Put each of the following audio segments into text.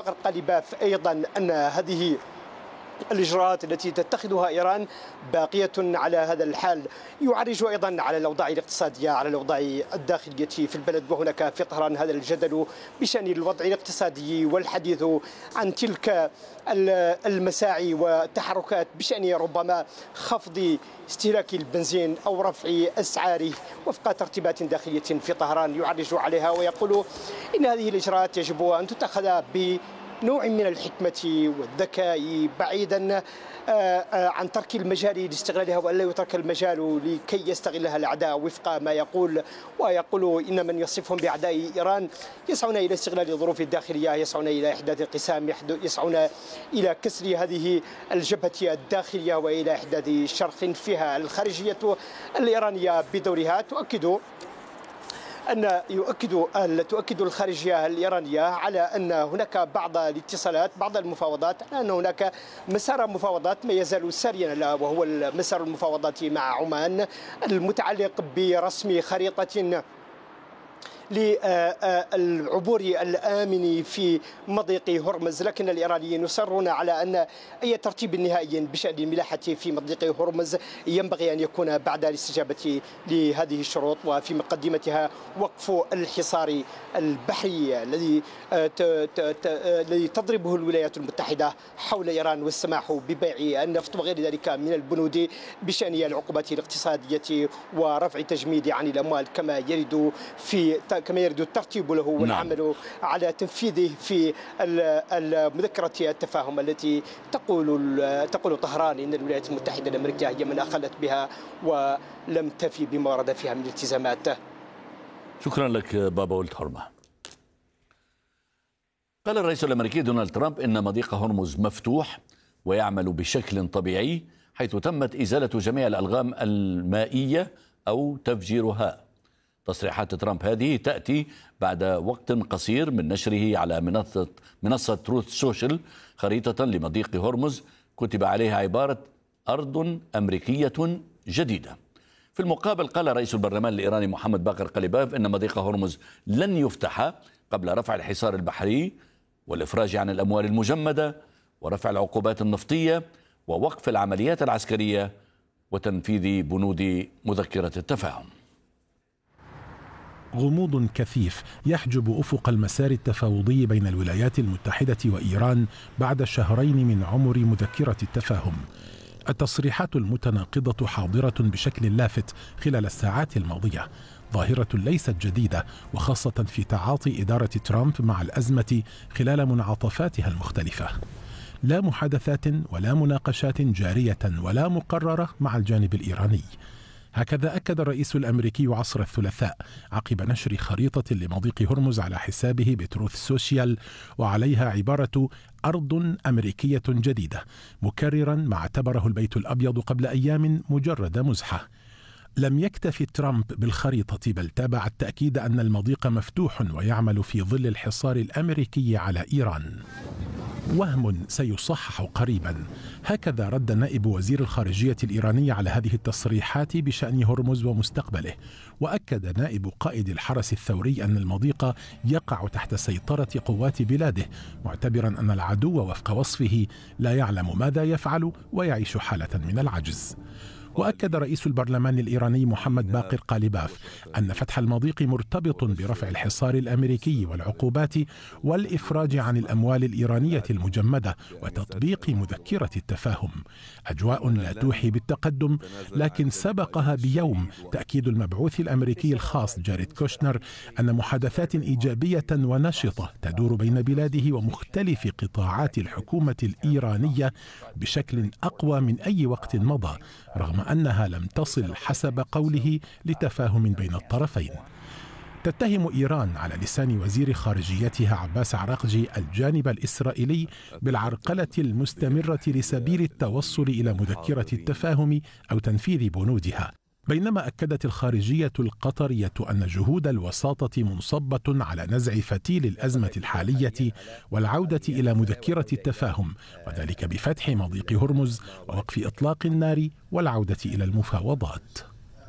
باقر قليباف أيضا أن هذه الإجراءات التي تتخذها إيران باقية على هذا الحال. يعرج أيضا على الأوضاع الاقتصادية، على الأوضاع الداخلية في البلد، وهناك في طهران هذا الجدل بشأن الوضع الاقتصادي والحديث عن تلك المساعي والتحركات بشأن ربما خفض استهلاك البنزين أو رفع أسعاره وفق ترتيبات داخلية في طهران يعرج عليها، ويقول إن هذه الإجراءات يجب أن تتخذ نوع من الحكمة والذكاء بعيدا عن ترك المجال لاستغلالها، وألا يترك المجال لكي يستغلها الأعداء وفق ما يقول. ويقول إن من يصفهم بأعداء إيران يسعون إلى استغلال الظروف الداخلية، يسعون إلى إحداث انقسام، يسعون إلى كسر هذه الجبهة الداخلية وإلى إحداث شرخ فيها. الخارجية الإيرانية بدورها تؤكد الخارجية الإيرانية على أن هناك بعض الاتصالات، بعض المفاوضات، على أن هناك مسار مفاوضات ما يزال ساريا، وهو مسار المفاوضات مع عمان المتعلق برسم خريطة للعبور الآمن في مضيق هرمز. لكن الإيرانيين يصرون على أن أي ترتيب نهائي بشأن الملاحة في مضيق هرمز ينبغي أن يكون بعد الاستجابة لهذه الشروط، وفي مقدمتها وقف الحصار البحري الذي تضربه الولايات المتحدة حول إيران، والسماح ببيع النفط وغير ذلك من البنود بشأن العقوبات الاقتصادية ورفع تجميد عن الأموال كما يرد الترتيب له والعمل على تنفيذه في مذكرة التفاهم التي تقول طهران إن الولايات المتحدة الأمريكية هي من أخلت بها ولم تفي بما ورد فيها من التزامات. شكرا لك بابا ولد حرمة. قال الرئيس الأمريكي دونالد ترامب إن مضيق هرمز مفتوح ويعمل بشكل طبيعي، حيث تمت إزالة جميع الألغام المائية أو تفجيرها. تصريحات ترامب هذه تأتي بعد وقت قصير من نشره على منصة تروث سوشيال خريطة لمضيق هرمز كتب عليها عبارة أرض أمريكية جديدة. في المقابل قال رئيس البرلمان الإيراني محمد باقر قليباف إن مضيق هرمز لن يفتح قبل رفع الحصار البحري والإفراج عن الأموال المجمدة ورفع العقوبات النفطية ووقف العمليات العسكرية وتنفيذ بنود مذكرة التفاهم. غموض كثيف يحجب أفق المسار التفاوضي بين الولايات المتحدة وإيران بعد شهرين من عمر مذكرة التفاهم. التصريحات المتناقضة حاضرة بشكل لافت خلال الساعات الماضية، ظاهرة ليست جديدة، وخاصة في تعاطي إدارة ترامب مع الأزمة خلال منعطفاتها المختلفة. لا محادثات ولا مناقشات جارية ولا مقررة مع الجانب الإيراني. هكذا أكد الرئيس الأمريكي عصر الثلاثاء عقب نشر خريطة لمضيق هرمز على حسابه بتروث سوشيال وعليها عبارة أرض أمريكية جديدة، مكررا ما اعتبره البيت الأبيض قبل أيام مجرد مزحة. لم يكتف ترامب بالخريطة، بل تابع التأكيد أن المضيق مفتوح ويعمل في ظل الحصار الأمريكي على إيران. وهم سيصحح قريبا. هكذا رد نائب وزير الخارجية الإيراني على هذه التصريحات بشأن هرمز ومستقبله. وأكد نائب قائد الحرس الثوري أن المضيق يقع تحت سيطرة قوات بلاده، معتبرا أن العدو وفق وصفه لا يعلم ماذا يفعل ويعيش حالة من العجز. وأكد رئيس البرلمان الإيراني محمد باقر قليباف أن فتح المضيق مرتبط برفع الحصار الأمريكي والعقوبات والإفراج عن الأموال الإيرانية المجمدة وتطبيق مذكرة التفاهم. أجواء لا توحي بالتقدم، لكن سبقها بيوم تأكيد المبعوث الأمريكي الخاص جاريد كوشنر أن محادثات إيجابية ونشطة تدور بين بلاده ومختلف قطاعات الحكومة الإيرانية بشكل أقوى من أي وقت مضى، رغم أنها لم تصل حسب قوله لتفاهم بين الطرفين. تتهم إيران على لسان وزير خارجيتها عباس عراقجي الجانب الإسرائيلي بالعرقلة المستمرة لسبيل التوصل إلى مذكرة التفاهم أو تنفيذ بنودها، بينما أكدت الخارجية القطرية أن جهود الوساطة منصبة على نزع فتيل الأزمة الحالية والعودة إلى مذكرة التفاهم، وذلك بفتح مضيق هرمز ووقف إطلاق النار والعودة إلى المفاوضات.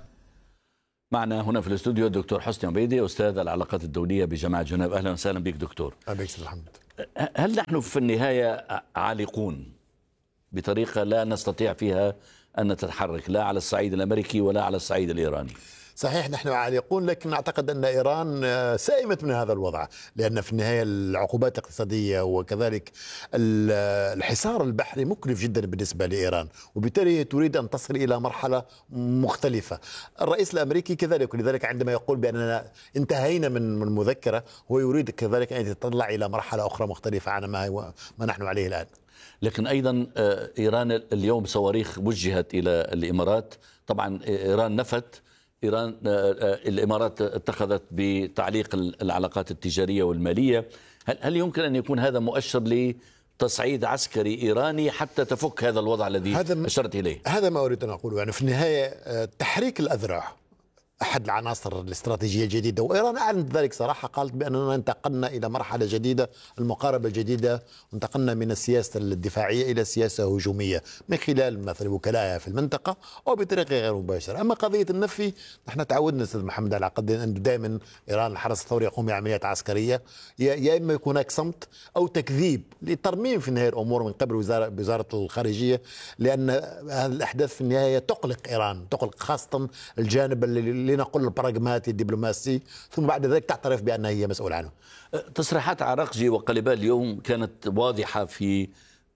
معنا هنا في الاستوديو الدكتور حسني عبيدي، أستاذ العلاقات الدولية بجامعة جنيف. أهلا وسهلا بك دكتور. أهلا بك. هل نحن في النهاية عالقون بطريقة لا نستطيع فيها أن نتحرك لا على الصعيد الأمريكي ولا على الصعيد الإيراني؟ صحيح نحن عالقون، لكن أعتقد أن إيران سئمت من هذا الوضع، لأن في النهاية العقوبات الاقتصادية وكذلك الحصار البحري مكلف جدا بالنسبة لإيران، وبالتالي تريد أن تصل إلى مرحلة مختلفة. الرئيس الأمريكي كذلك، ولذلك عندما يقول بأننا انتهينا من المذكرة هو يريد كذلك أن يتطلع إلى مرحلة أخرى مختلفة عن ما نحن عليه الآن. لكن أيضا إيران اليوم صواريخ وجهت إلى الإمارات، طبعا إيران نفت، الإمارات اتخذت بتعليق العلاقات التجارية والمالية. هل يمكن أن يكون هذا مؤشر لتصعيد عسكري إيراني حتى تفك هذا الوضع الذي أشرت إليه؟ هذا ما أريد أن أقوله. يعني في النهاية تحريك الأذرع أحد العناصر الاستراتيجية الجديدة، وإيران أعلنت ذلك صراحة، قالت بأننا انتقلنا إلى مرحلة جديدة، المقاربة الجديدة، انتقلنا من السياسة الدفاعية إلى سياسة هجومية من خلال مثلا وكلائها في المنطقة أو بطريقة غير مباشرة. أما قضية النفي، نحن تعودنا أستاذ محمد على أن دائما إيران الحرس الثوري يقوم بعمليات عسكرية، يا إما يكون هناك صمت أو تكذيب لترميم في النهاية الأمور من قبل وزارة الخارجية، لأن هذه الأحداث في النهاية تقلق إيران، تقلق خاصة الجانب اللي لنقول البراغماتي الدبلوماسي، ثم بعد ذلك تعترف بأنها هي مسؤول عنه. تصريحات عراقجي وقليبال اليوم كانت واضحة في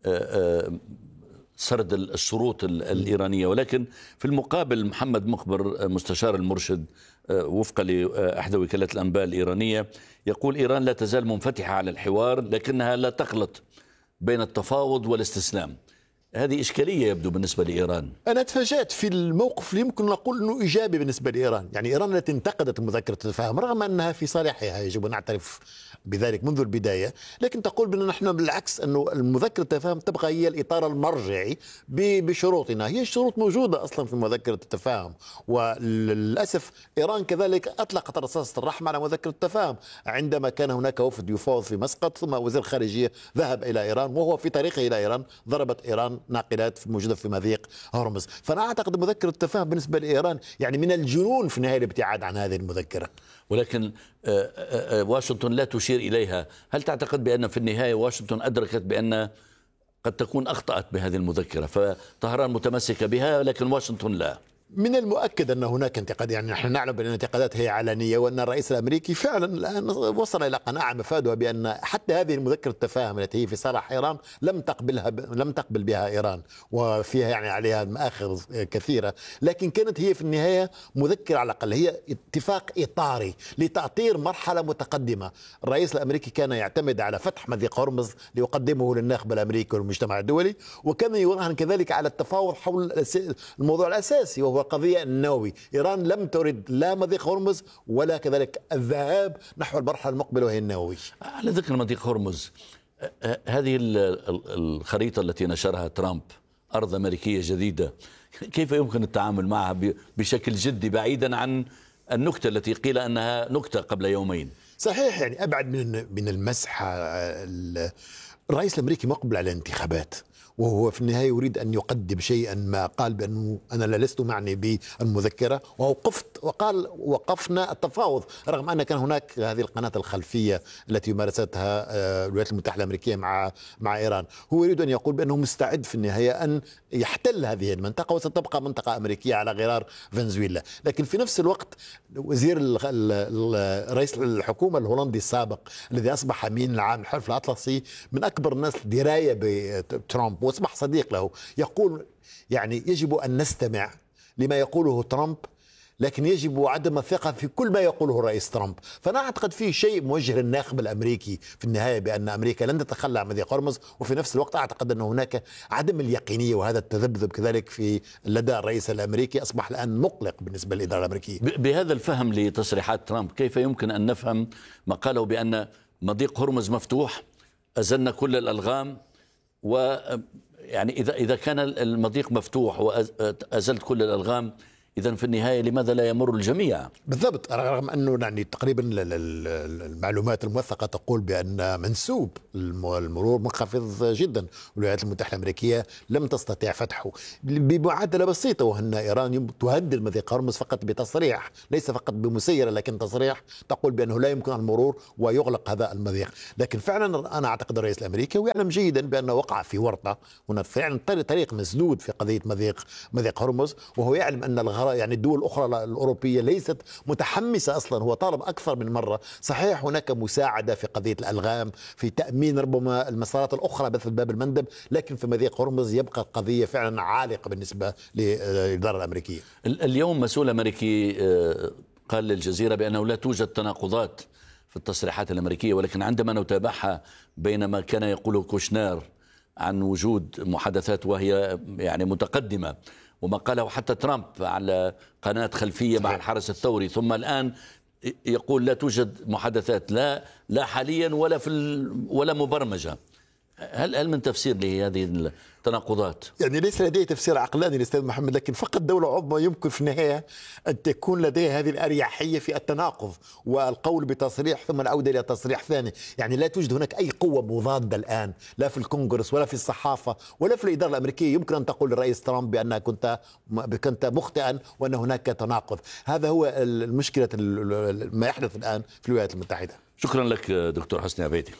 سرد الشروط الإيرانية، ولكن في المقابل محمد مخبر مستشار المرشد وفقا لإحدى وكالات الأنباء الإيرانية يقول إيران لا تزال منفتحة على الحوار لكنها لا تخلط بين التفاوض والاستسلام. هذه إشكالية يبدو بالنسبة لإيران. أنا تفاجأت في الموقف اللي يمكن نقول أنه إيجابي بالنسبة لإيران. يعني إيران التي انتقدت مذكرة التفاهم رغم أنها في صالحها، يجب أن نعترف بذلك منذ البداية، لكن تقول بأننا نحن بالعكس أنه المذكرة التفاهم تبقى هي الإطار المرجعي بشروطنا، هي الشروط موجودة أصلا في مذكرة التفاهم. وللأسف إيران كذلك أطلقت رصاصة الرحمة على مذكرة التفاهم عندما كان هناك وفد يفاوض في مسقط، ثم وزير الخارجية ذهب إلى إيران وهو في طريقه إلى إيران ضربت إيران ناقلات موجودة في مضيق هرمز. فأنا أعتقد مذكرة التفاهم بالنسبة لإيران يعني من الجنون في النهاية الابتعاد عن هذه المذكرة. ولكن واشنطن لا تشير إليها. هل تعتقد بأن في النهاية واشنطن أدركت بأن قد تكون أخطأت بهذه المذكرة فطهران متمسكة بها لكن واشنطن لا؟ من المؤكد أن هناك انتقاد، يعني نحن نعلم بأن الانتقادات هي علنية، وأن الرئيس الأمريكي فعلا الآن وصل إلى قناعة مفادها بأن حتى هذه المذكرة التفاهم التي هي في صالح إيران لم تقبل بها إيران، وفيها يعني عليها مآخذ كثيرة، لكن كانت هي في النهاية مذكرة على الأقل، هي اتفاق إطاري لتأطير مرحلة متقدمة. الرئيس الأمريكي كان يعتمد على فتح مضيق هرمز ليقدمه للناخب الأمريكي والمجتمع الدولي، وكان يراهن كذلك على التفاوض حول الموضوع الأساسي وهو القضية النووي. إيران لم ترد لا مضيق هرمز ولا كذلك الذهاب نحو المرحلة المقبلة وهي النووي. على ذكر مضيق هرمز، هذه الخريطة التي نشرها ترامب أرض أمريكية جديدة، كيف يمكن التعامل معها بشكل جدي بعيدا عن النكتة التي قيل أنها نكتة قبل يومين؟ صحيح، يعني أبعد من المسح. الرئيس الأمريكي مقبل على الانتخابات، وهو في النهاية يريد أن يقدم شيئا ما. قال بأنه أنا لست معني بالمذكرة وقال وقفنا التفاوض، رغم أن كان هناك هذه القناة الخلفية التي مارستها الولايات المتحدة الأمريكية مع إيران. هو يريد أن يقول بأنه مستعد في النهاية أن يحتل هذه المنطقة وستبقى منطقة أمريكية على غرار فنزويلا. لكن في نفس الوقت رئيس الحكومة الهولندي السابق الذي أصبح أمين العام الحلف الأطلسي من أكبر الناس دراية بترامب واصبح صديق له، يقول يعني يجب أن نستمع لما يقوله ترامب، لكن يجب عدم الثقة في كل ما يقوله الرئيس ترامب. فأنا أعتقد فيه شيء موجه للناخب الأمريكي في النهاية بأن أمريكا لن تتخلى عن مضيق هرمز، وفي نفس الوقت أعتقد أن هناك عدم اليقينية وهذا التذبذب كذلك في لدى الرئيس الأمريكي أصبح الآن مقلق بالنسبة للإدارة الأمريكية. بهذا الفهم لتصريحات ترامب كيف يمكن أن نفهم ما قاله بأن مضيق هرمز مفتوح، أزلنا كل الألغام، ويعني إذا كان المضيق مفتوح وأزلت كل الألغام إذن في النهاية لماذا لا يمر الجميع؟ بالضبط، رغم أنه يعني تقريبا المعلومات الموثقة تقول بأن منسوب المرور منخفض جدا، والولايات المتحدة الأمريكية لم تستطع فتحه بمعادلة بسيطة، وأن إيران تهدد مضيق هرمز فقط بتصريح، ليس فقط بمسيرة لكن تصريح تقول بأنه لا يمكن المرور ويغلق هذا المضيق. لكن فعلا أنا أعتقد الرئيس الأمريكي ويعلم جيدا بأنه وقع في ورطة، هنا فعلا طريق مسدود في قضية مضيق هرمز، وهو يعلم أن يعني الدول الأخرى الأوروبية ليست متحمسة أصلا. هو طالب أكثر من مرة، صحيح هناك مساعدة في قضية الألغام، في تأمين ربما المسارات الأخرى مثل باب المندب، لكن في مضيق هرمز يبقى القضية فعلا عالقة بالنسبة للإدارة الأمريكية. اليوم مسؤول أمريكي قال للجزيرة بأنه لا توجد تناقضات في التصريحات الأمريكية، ولكن عندما نتابعها بين ما كان يقوله كوشنر عن وجود محادثات وهي يعني متقدمة، وما قاله حتى ترامب على قناة خلفية مع الحرس الثوري، ثم الآن يقول لا توجد محادثات لا حاليا ولا مبرمجة. هل من تفسير لهذه التناقضات؟ يعني ليس لديه تفسير عقلاني الأستاذ محمد، لكن فقط دولة عظمى يمكن في النهاية أن تكون لديها هذه الأريحية في التناقض والقول بتصريح ثم العودة إلى تصريح ثاني. يعني لا توجد هناك أي قوة مضادة الآن، لا في الكونغرس ولا في الصحافة ولا في الإدارة الأمريكية يمكن أن تقول للرئيس ترامب بأنك كنت مخطئا وأن هناك تناقض. هذا هو المشكلة ما يحدث الآن في الولايات المتحدة. شكرا لك دكتور حسني عبيدي.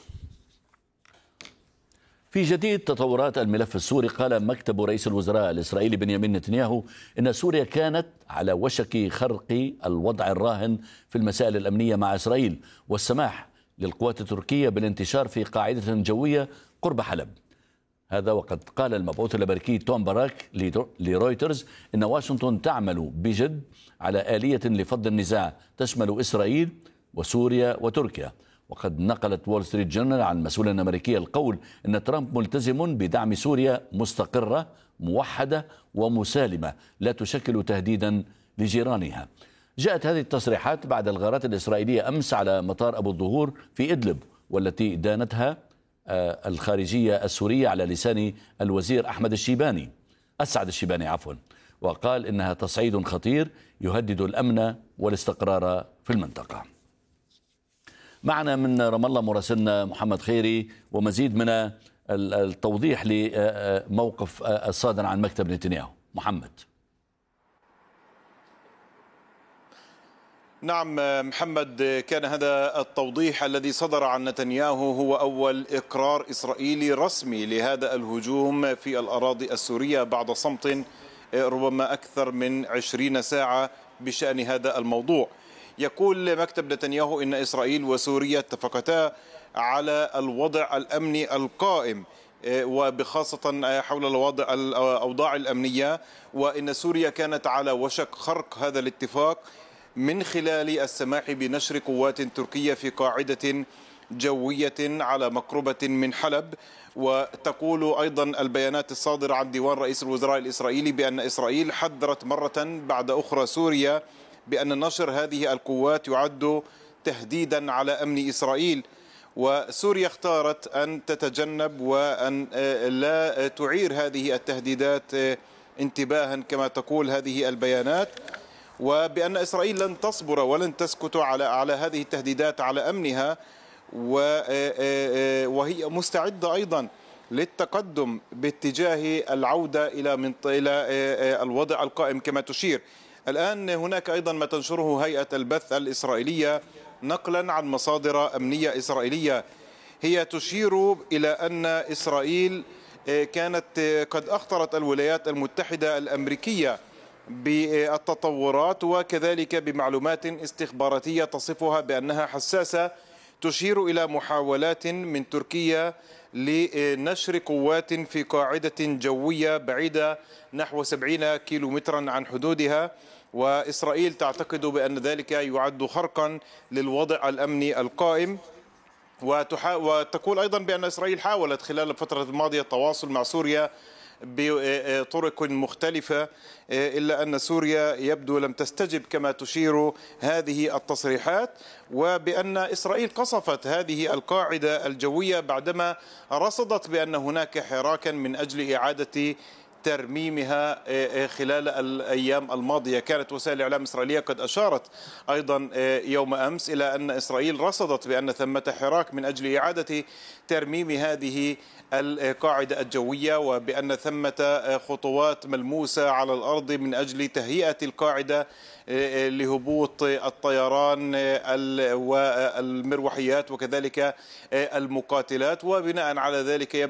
في جديد تطورات الملف السوري، قال مكتب رئيس الوزراء الإسرائيلي بنيامين نتنياهو إن سوريا كانت على وشك خرق الوضع الراهن في المسائل الأمنية مع إسرائيل والسماح للقوات التركية بالانتشار في قاعدة جوية قرب حلب. هذا وقد قال المبعوث الأمريكي توم باراك لرويترز إن واشنطن تعمل بجد على آلية لفض النزاع تشمل إسرائيل وسوريا وتركيا. وقد نقلت وول ستريت جورنال عن مسؤول أمريكي القول أن ترامب ملتزم بدعم سوريا مستقرة موحدة ومسالمة لا تشكل تهديدا لجيرانها. جاءت هذه التصريحات بعد الغارات الإسرائيلية أمس على مطار أبو الظهور في إدلب، والتي دانتها الخارجية السورية على لسان الوزير أسعد الشيباني وقال إنها تصعيد خطير يهدد الأمن والاستقرار في المنطقة. معنا من رام الله مراسلنا محمد خيري ومزيد من التوضيح لموقف الصادر عن مكتب نتنياهو. محمد. نعم محمد، كان هذا التوضيح الذي صدر عن نتنياهو هو أول إقرار إسرائيلي رسمي لهذا الهجوم في الأراضي السورية بعد صمت ربما أكثر من 20 ساعة بشأن هذا الموضوع. يقول مكتب نتنياهو إن إسرائيل وسوريا اتفقتا على الوضع الأمني القائم، وبخاصة حول الوضع الأوضاع الأمنية، وإن سوريا كانت على وشك خرق هذا الاتفاق من خلال السماح بنشر قوات تركية في قاعدة جوية على مقربة من حلب. وتقول أيضا البيانات الصادرة عن ديوان رئيس الوزراء الإسرائيلي بأن إسرائيل حذرت مرة بعد أخرى سوريا بأن نشر هذه القوات يعد تهديدا على أمن إسرائيل، وسوريا اختارت أن تتجنب وأن لا تعير هذه التهديدات انتباها كما تقول هذه البيانات، وبأن إسرائيل لن تصبر ولن تسكت على هذه التهديدات على أمنها، وهي مستعدة أيضا للتقدم باتجاه العودة إلى الوضع القائم كما تشير. الآن هناك أيضا ما تنشره هيئة البث الإسرائيلية نقلا عن مصادر أمنية إسرائيلية، هي تشير إلى أن إسرائيل كانت قد أخطرت الولايات المتحدة الأمريكية بالتطورات وكذلك بمعلومات استخباراتية تصفها بأنها حساسة، تشير إلى محاولات من تركيا لنشر قوات في قاعدة جوية بعيدة نحو 70 كيلومترا عن حدودها، وإسرائيل تعتقد بأن ذلك يعد خرقا للوضع الأمني القائم. وتقول أيضا بأن إسرائيل حاولت خلال الفترة الماضية التواصل مع سوريا بطرق مختلفة، إلا أن سوريا يبدو لم تستجب كما تشير هذه التصريحات، وبأن إسرائيل قصفت هذه القاعدة الجوية بعدما رصدت بأن هناك حراكا من أجل إعادة ترميمها خلال الأيام الماضية. كانت وسائل الإعلام الإسرائيلية قد أشارت أيضا يوم أمس إلى أن إسرائيل رصدت بأن ثمة حراك من أجل إعادة ترميم هذه القاعدة الجوية، وبأن ثمة خطوات ملموسة على الأرض من أجل تهيئة القاعدة لهبوط الطيران والمروحيات وكذلك المقاتلات. وبناء على ذلك